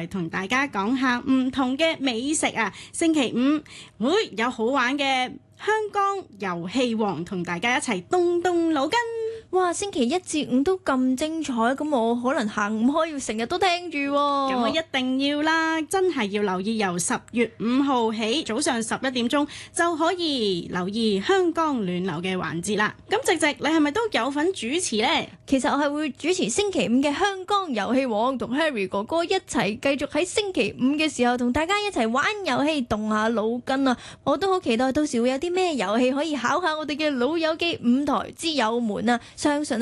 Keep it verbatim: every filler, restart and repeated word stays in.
嚟同大家講下唔同嘅美食啊。星期五會有好玩嘅香江遊戲王同大家一齊動動腦筋。 哇！星期一至五都咁精彩，咁我可能行唔開，要成日都聽住喎。 咁我一定要啦，真係要留意，由十月五號起早上十一點鐘就可以留意香江暖流嘅環節啦。咁直直，你係咪都有份主持呢？ 其實我係會主持星期五嘅香江遊戲王，同 Harry 哥哥一齊繼續喺星期五嘅時候同大家一齊玩遊戲，動下腦筋啊！我都好期待到時會有啲咩遊戲可以考下我哋嘅老友記五台之友們啊！相信